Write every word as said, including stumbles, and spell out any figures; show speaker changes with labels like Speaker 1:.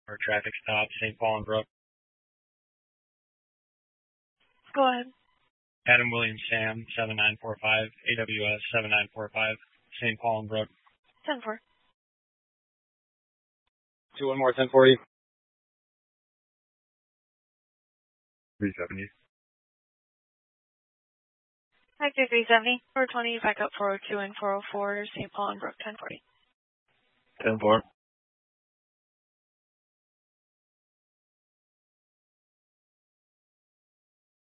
Speaker 1: Or traffic stop, Saint Paul and Brook.
Speaker 2: Go ahead.
Speaker 1: Adam Williams Sam, seven nine four five, A W S seven nine four five, Saint Paul and Brook.
Speaker 2: ten four.
Speaker 1: Two one more, ten forty.
Speaker 3: three seventy.
Speaker 2: Hector three seventy. four twenty, back up four oh two and four oh four, Saint Paul and Brook, ten forty.
Speaker 3: ten four.